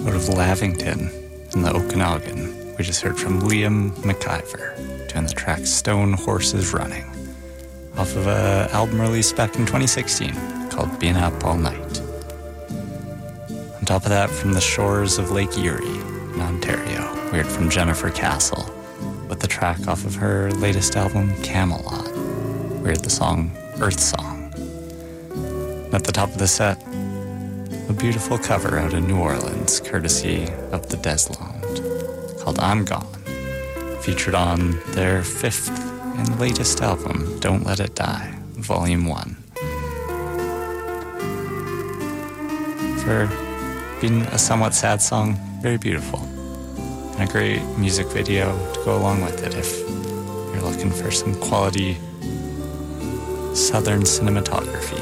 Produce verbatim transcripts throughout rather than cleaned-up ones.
Out of Lavington in the Okanagan, we just heard from Liam McIver doing the track Stone Horses Running off of an album released back in twenty sixteen called Being Up All Night. On top of that, from the shores of Lake Erie in Ontario, we heard from Jennifer Castle with the track off of her latest album Camelot. We heard the song Earth Song. And at the top of the set, a beautiful cover out of New Orleans, courtesy of the Deslond, called I'm Gone, featured on their fifth and latest album, Don't Let It Die, Volume one. For being a somewhat sad song, very beautiful, and a great music video to go along with it if you're looking for some quality southern cinematography.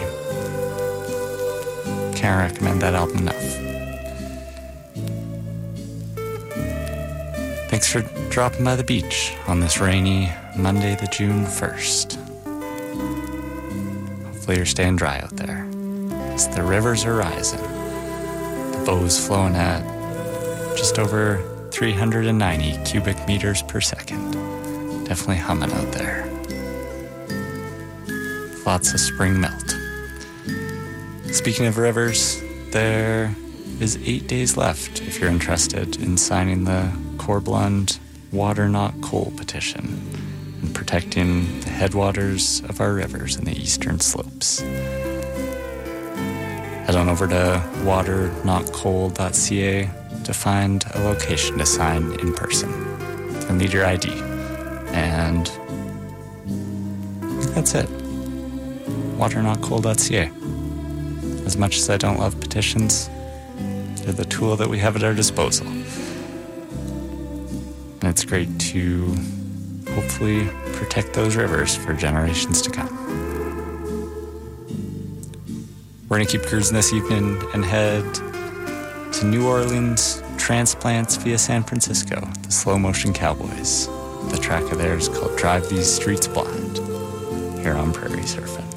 Can't recommend that album enough. Thanks for dropping by the beach on this rainy Monday, the June first. Hopefully you're staying dry out there as the rivers are rising. The Bow's flowing at just over three hundred ninety cubic meters per second. Definitely humming out there. Lots of spring melt. Speaking of rivers, there is eight days left if you're interested in signing the Corblund Water Not Coal petition and protecting the headwaters of our rivers in the eastern slopes. Head on over to water not coal dot c a to find a location to sign in person. And need your I D. And I think that's it. water not coal dot c a. As much as I don't love petitions, they're the tool that we have at our disposal. And it's great to hopefully protect those rivers for generations to come. We're going to keep cruising this evening and head to New Orleans, transplants via San Francisco, the Slow Motion Cowboys. The track of theirs called Drive These Streets Blind, here on Prairie Surfing.